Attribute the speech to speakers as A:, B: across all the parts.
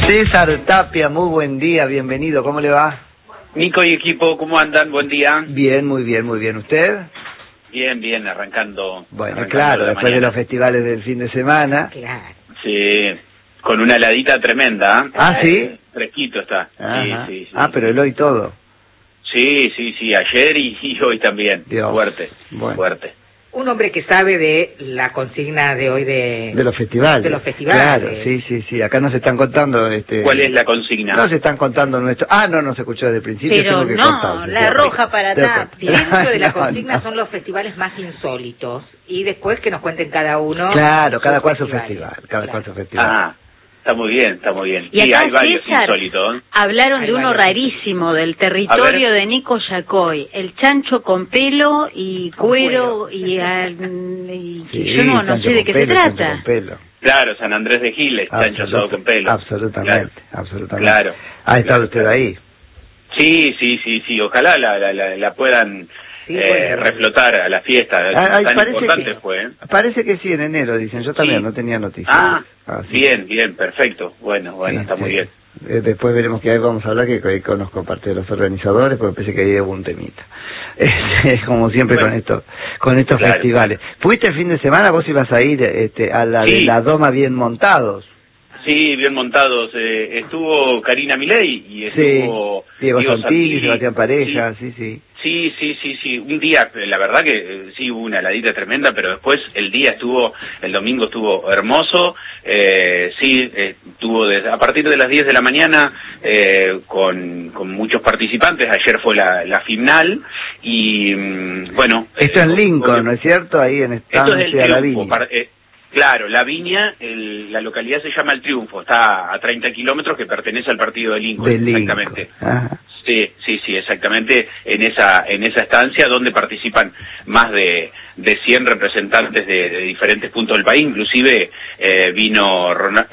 A: César Tapia, muy buen día, bienvenido, ¿cómo le va?
B: Nico y equipo, ¿cómo andan? Buen día.
A: Bien, muy bien, muy bien. ¿Usted?
B: Bien, bien, arrancando.
A: Bueno, claro, después de los festivales del fin de semana.
C: Claro.
B: Sí, con una heladita tremenda.
A: ¿Ah, sí?
B: Fresquito está.
A: Ajá.
B: Sí.
A: Ah, pero el hoy todo.
B: Sí, ayer y hoy también.
A: Dios.
B: Fuerte,
A: Bueno.
B: fuerte.
C: Un hombre que sabe de la consigna de hoy de
A: los festivales.
C: De los festivales.
A: Claro, sí. Acá nos están contando...
B: ¿Cuál es la consigna?
A: Nos están contando nuestro... Ah, no se escuchó desde el principio.
C: Pero
A: tengo que
C: no,
A: contarle.
C: la roja para Tapia. Dentro de la
A: No,
C: consigna
A: no.
C: son los festivales más insólitos. Y después que nos cuenten cada uno.
A: Claro, cada cual su
C: festivales.
A: festival. Cada
C: Claro.
A: cual su festival.
B: Ah, está muy bien.
D: Y
B: Sí,
D: acá,
B: hay varios
D: César,
B: insólitos.
D: hablaron
C: Hay
D: de uno
C: varios.
D: rarísimo, del territorio
B: A ver.
D: de Nico Yacoy, el chancho con pelo y
C: Con
D: cuero,
C: cuero.
D: y
A: Sí,
D: yo no
A: chancho
D: sé de
A: con
D: qué
A: pelo,
D: se
A: chancho
D: trata.
A: con pelo.
B: Claro, San Andrés de Giles, chancho asado con pelo.
A: Absolutamente,
B: Claro.
A: absolutamente.
B: Claro.
A: ¿Ha estado usted ahí?
B: Sí. Ojalá la puedan
C: Sí, bueno.
B: reflotar a la fiesta. Tan importante fue, ¿eh?
A: Parece que sí, en enero, dicen. Yo también
B: Sí.
A: no tenía noticias. Sí.
B: Bien, perfecto. Bueno,
A: Sí,
B: está muy
A: sí.
B: bien.
A: Después veremos que ahí vamos a hablar, que ahí conozco parte de los organizadores, porque pensé que ahí hubo un temita. Como siempre
B: Bueno.
A: con estos
B: Claro.
A: festivales. ¿Fuiste el fin de semana? ¿Vos ibas a ir a la
B: Sí.
A: de la Doma bien montados?
B: Sí, bien montados. Estuvo Karina Milei y estuvo
A: Diego Santini,
B: Santilli.
A: Sebastián Pareja, sí.
B: Sí. Un día, la verdad que sí hubo una heladita tremenda, pero después el domingo estuvo hermoso. Estuvo a partir de las 10 de la mañana con muchos participantes. Ayer fue la final y bueno.
A: Esto es Lincoln, ¿no es cierto? Ahí en
B: Esto es el
A: Estancia La
B: Triunfo.
A: Viña.
B: Claro, La Viña, la localidad se llama El Triunfo, está a 30 kilómetros, que pertenece al partido de Lincoln, exactamente.
A: Ajá.
B: Sí, exactamente, en esa estancia donde participan más de 100 representantes de diferentes puntos del país, inclusive vino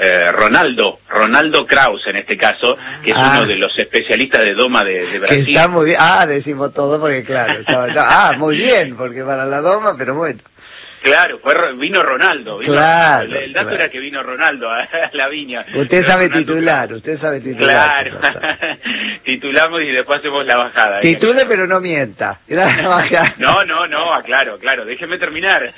B: Ronaldo Kraus en este caso, que es uno de los especialistas de Doma de Brasil.
A: Que está muy bien, decimos todo porque claro, muy bien, porque para la Doma, pero bueno.
B: Claro, vino Ronaldo.
A: Claro,
B: el dato era que vino Ronaldo a La Viña.
A: Usted sabe
B: Ronaldo,
A: titular,
B: Claro, titulamos y después hacemos la bajada.
A: Titule pero no mienta.
B: No, claro, déjeme terminar.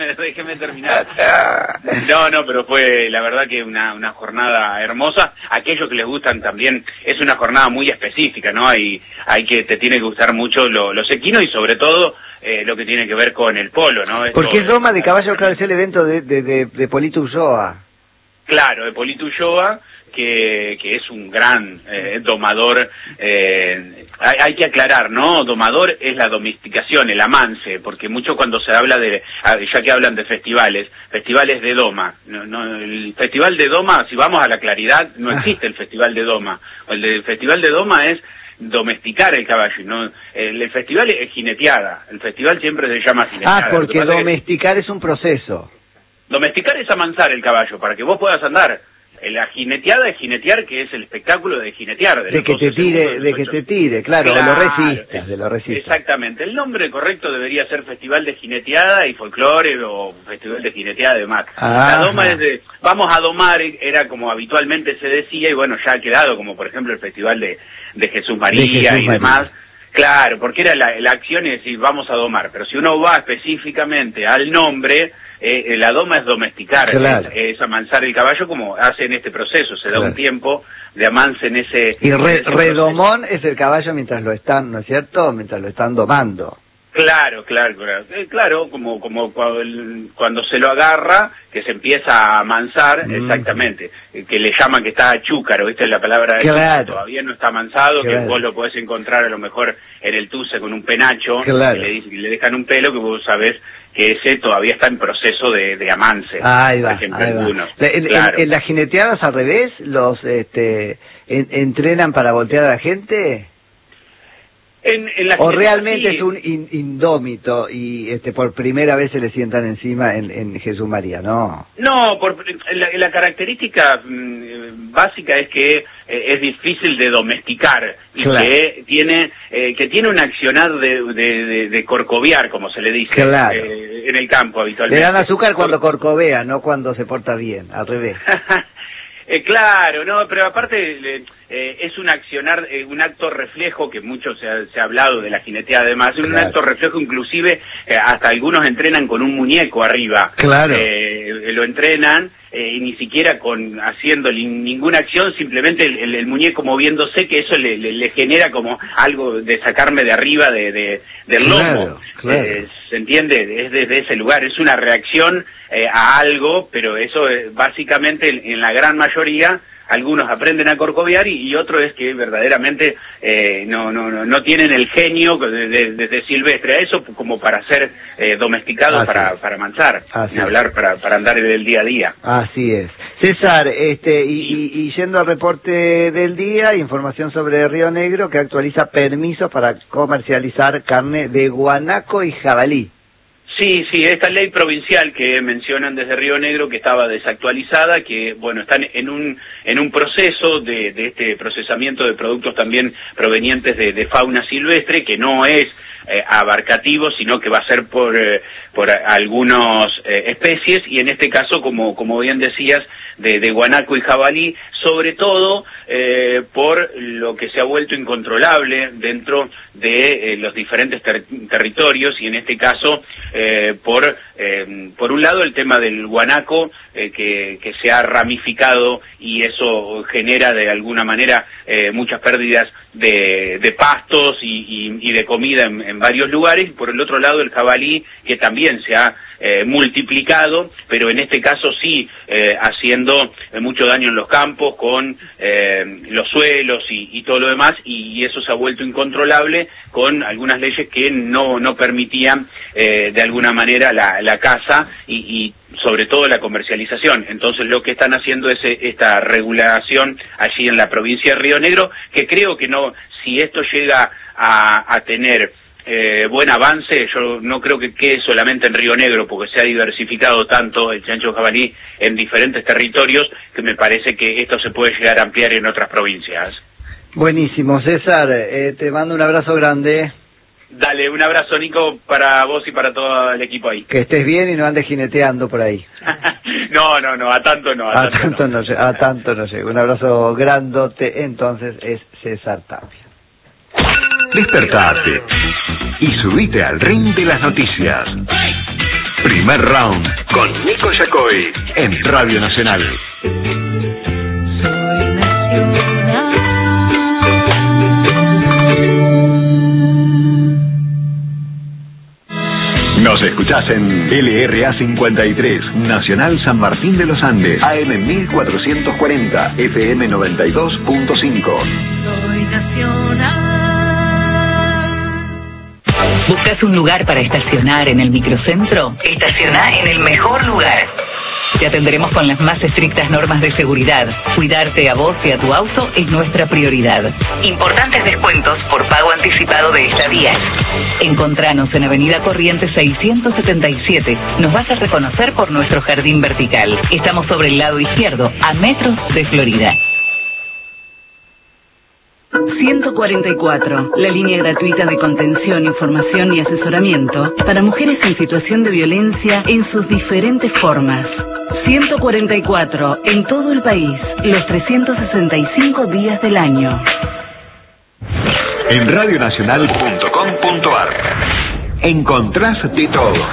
B: No, pero fue la verdad que una jornada hermosa. Aquellos que les gustan también, es una jornada muy específica, ¿no? Te tiene que gustar mucho los equinos y sobre todo lo que tiene que ver con el polo, ¿no?
A: Porque es Doma de caballo, claro, es el evento de Polito Ulloa.
B: Claro, de Polito Ulloa, que es un gran domador. Hay que aclarar, ¿no? Domador es la domesticación, el amance, porque mucho cuando se habla ya que hablan de festivales de doma. El festival de doma, si vamos a la claridad, no existe el festival de doma. El festival de doma es domesticar el caballo, ¿no? El festival es jineteada, el festival siempre se llama jineteada.
A: Porque domesticar es un proceso.
B: Domesticar es amansar el caballo para que vos puedas andar. La jineteada es jinetear, que es el espectáculo de jinetear.
A: De que te tire, claro, de lo resistas.
B: Exactamente. El nombre correcto debería ser Festival de Jineteada y Folclore o Festival de Jineteada de Mac. La doma es vamos a domar, era como habitualmente se decía, y bueno, ya ha quedado, como por ejemplo el Festival de Jesús María y demás. Claro, porque era la acción es decir, vamos a domar, pero si uno va específicamente al nombre, la doma es domesticar,
A: claro.
B: es amansar el caballo como hace en este proceso, se da un tiempo de amance en ese...
A: Y redomón es el caballo mientras lo están, ¿no es cierto?, mientras lo están domando.
B: Claro, como cuando se lo agarra, que se empieza a amansar, exactamente, que le llaman que está chúcaro, esta es la palabra de
A: claro.
B: Todavía no está amansado,
A: claro.
B: Que vos lo podés encontrar a lo mejor en el tuce con un penacho,
A: claro.
B: que le dejan un pelo que vos sabés que ese todavía está en proceso de amance.
A: Ahí va,
B: por ejemplo,
A: ahí va.
B: algunos.
A: En las jineteadas al revés, los entrenan para voltear a la gente. ¿O realmente
B: sí.
A: es un indómito y por primera vez se le sientan encima en Jesús María? No,
B: la característica básica es que es difícil de domesticar y
A: claro.
B: que tiene un accionar de corcoviar, como se le dice,
A: claro.
B: En el campo habitualmente.
A: Le dan azúcar cuando corcovea, no cuando se porta bien, al revés.
B: Claro, no, pero aparte es un accionar, un acto reflejo que mucho se ha hablado de la jineteada, además, es un acto reflejo, inclusive hasta algunos entrenan con un muñeco arriba.
A: Claro.
B: Lo entrenan y ni siquiera haciendo ninguna acción, simplemente el muñeco moviéndose, que eso le genera como algo de sacarme de arriba del lomo.
A: Claro.
B: ¿Se entiende? Es desde ese lugar, es una reacción a algo, pero eso básicamente en la gran mayoría algunos aprenden a corcovear y otro es que verdaderamente no tienen el genio desde silvestre a eso como para ser domesticados para manchar, ni hablar para andar en el día a día.
A: Así es. César, y yendo al reporte del día, información sobre Río Negro que actualiza permisos para comercializar carne de guanaco y jabalí.
B: Sí, esta ley provincial que mencionan desde Río Negro, que estaba desactualizada, que bueno, están en un proceso de este procesamiento de productos también provenientes de fauna silvestre, que no es abarcativo, sino que va a ser por algunas especies, y en este caso, como bien decías, de guanaco y jabalí, sobre todo por lo que se ha vuelto incontrolable dentro de los diferentes territorios, y en este caso por un lado el tema del guanaco que se ha ramificado y eso genera de alguna manera muchas pérdidas de pastos y de comida en varios lugares, y por el otro lado el jabalí, que también se ha multiplicado, pero en este caso sí haciendo mucho daño en los campos con los suelos y todo lo demás, y eso se ha vuelto incontrolable con algunas leyes que no permitían de alguna manera la caza y sobre todo la comercialización. Entonces lo que están haciendo es esta regulación allí en la provincia de Río Negro, que creo que si esto llega a tener buen avance, yo no creo que quede solamente en Río Negro, porque se ha diversificado tanto el chancho jabalí en diferentes territorios, que me parece que esto se puede llegar a ampliar en otras provincias.
A: Buenísimo, César, te mando un abrazo grande.
B: Dale, un abrazo, Nico, para vos y para todo el equipo ahí.
A: Que estés bien y no andes jineteando por ahí.
B: No, a tanto no.
A: A tanto no llego. Un abrazo grandote, entonces es César Tapia.
E: Despertate y subite al ring de las noticias. Primer round con Nico Yacoy en Radio Nacional.
D: Soy nacional.
E: Nos escuchás en LRA 53, Nacional San Martín de los Andes, AM 1440, FM 92.5.
D: Soy nacional.
F: ¿Buscas un lugar para estacionar en el microcentro? Estaciona en el mejor lugar. Te atenderemos con las más estrictas normas de seguridad. Cuidarte a vos y a tu auto es nuestra prioridad. Importantes descuentos por pago anticipado de estadías. Encontranos en Avenida Corrientes 677. Nos vas a reconocer por nuestro jardín vertical. Estamos sobre el lado izquierdo, a metros de Florida.
G: 144, la línea gratuita de contención, información y asesoramiento para mujeres en situación de violencia en sus diferentes formas. 144, en todo el país, los 365 días del año.
E: En radionacional.com.ar encontrás de todo.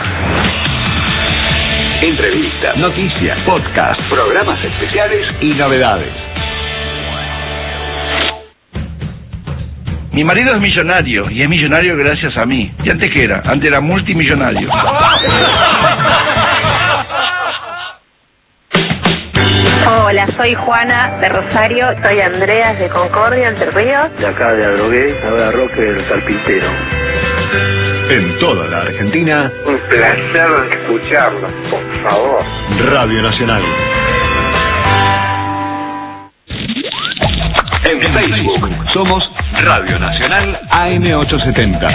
E: Entrevistas, noticias, podcasts, programas especiales y novedades.
H: Mi marido es millonario, y es millonario gracias a mí. ¿Y antes qué era? Antes era multimillonario.
I: Hola, soy Juana de Rosario, soy Andrea de Concordia, Entre Ríos.
J: De acá de Adrogué, ahora Roque del Carpintero.
E: En toda la Argentina.
J: Un placer escucharlo, por favor.
E: Radio Nacional. En Facebook somos Radio Nacional AM870.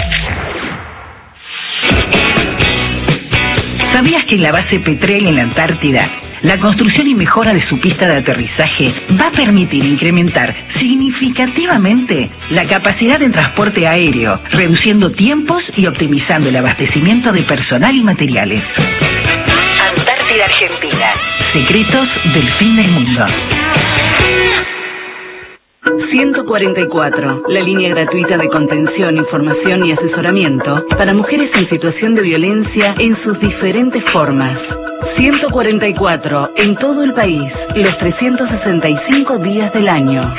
F: ¿Sabías que en la base Petrel en la Antártida, la construcción y mejora de su pista de aterrizaje va a permitir incrementar significativamente la capacidad de transporte aéreo, reduciendo tiempos y optimizando el abastecimiento de personal y materiales? Antártida Argentina. Secretos del fin del mundo.
G: 144, la línea gratuita de contención, información y asesoramiento para mujeres en situación de violencia en sus diferentes formas. 144, en todo el país, los 365 días del año.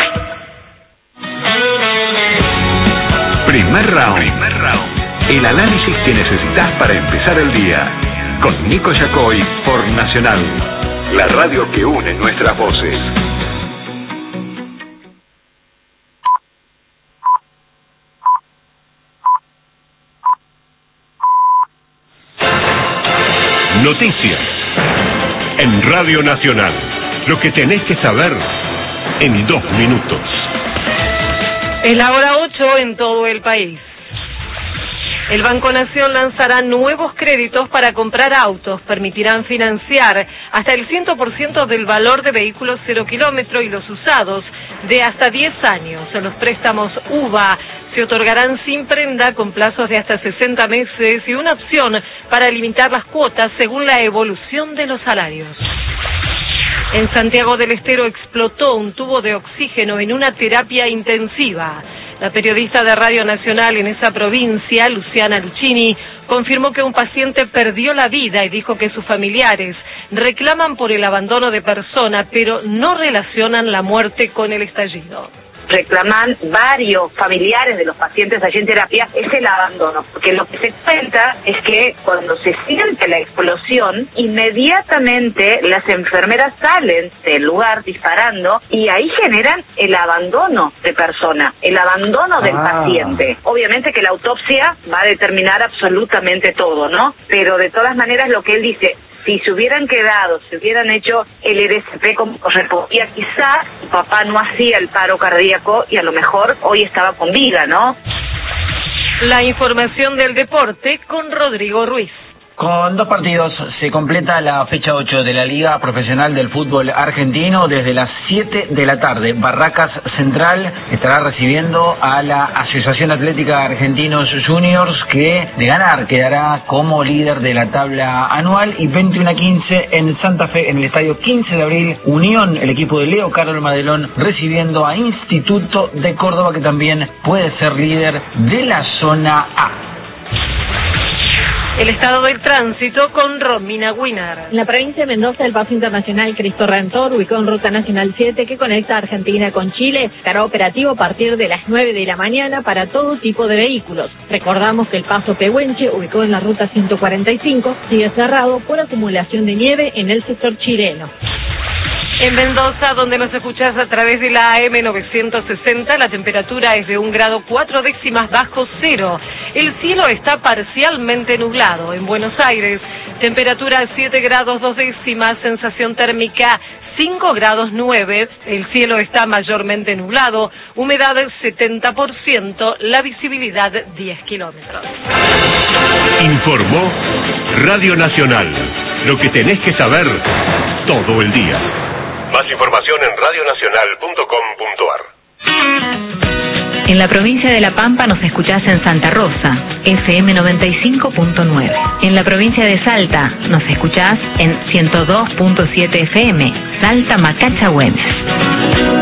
E: Primer round. El análisis que necesitas para empezar el día. Con Nico Yacoy por Nacional, la radio que une nuestras voces.
K: Noticias en Radio Nacional. Lo que tenés que saber en 2 minutos.
L: Es la hora 8 en todo el país. El Banco Nación lanzará nuevos créditos para comprar autos. Permitirán financiar hasta el 100% del valor de vehículos 0 kilómetro y los usados de hasta 10 años. Los préstamos UVA se otorgarán sin prenda con plazos de hasta 60 meses y una opción para limitar las cuotas según la evolución de los salarios. En Santiago del Estero explotó un tubo de oxígeno en una terapia intensiva. La periodista de Radio Nacional en esa provincia, Luciana Luchini, confirmó que un paciente perdió la vida y dijo que sus familiares reclaman por el abandono de persona, pero no relacionan la muerte con el estallido.
C: Reclaman varios familiares de los pacientes allí en terapia es el abandono, porque lo que se cuenta es que cuando se siente la explosión, inmediatamente las enfermeras salen del lugar disparando y ahí generan el abandono de persona, el abandono del paciente. Obviamente que la autopsia va a determinar absolutamente todo, ¿no? Pero de todas maneras lo que él dice, si se hubieran quedado, si hubieran hecho el RCP como correspondía, quizás su papá no hacía el paro cardíaco y a lo mejor hoy estaba con vida, ¿no?
L: La información del deporte con Rodrigo Ruiz.
M: Con 2 partidos se completa la fecha 8 de la Liga Profesional del Fútbol Argentino. Desde las 7 de la tarde, Barracas Central estará recibiendo a la Asociación Atlética Argentinos Juniors, que de ganar quedará como líder de la tabla anual. Y 21-15 en Santa Fe, en el estadio 15 de abril, Unión, el equipo de Leo Carlos Madelón, recibiendo a Instituto de Córdoba, que también puede ser líder de la zona A.
L: El estado del tránsito con Romina Winner.
N: En la provincia de Mendoza, el paso internacional Cristo Redentor, ubicado en Ruta Nacional 7, que conecta a Argentina con Chile, estará operativo a partir de las 9 de la mañana para todo tipo de vehículos. Recordamos que el paso Pehuenche, ubicado en la Ruta 145, sigue cerrado por acumulación de nieve en el sector chileno.
L: En Mendoza, donde nos escuchás a través de la AM 960, la temperatura es de 1 grado 4 décimas bajo cero. El cielo está parcialmente nublado. En Buenos Aires, temperatura 7 grados 2 décimas, sensación térmica 5 grados 9, el cielo está mayormente nublado, humedad 70%, la visibilidad 10 kilómetros.
K: Informó Radio Nacional. Lo que tenés que saber todo el día. Más información en radionacional.com.ar.
F: En la provincia de La Pampa nos escuchás en Santa Rosa, FM 95.9. En la provincia de Salta nos escuchás en 102.7 FM, Salta Macachagüense.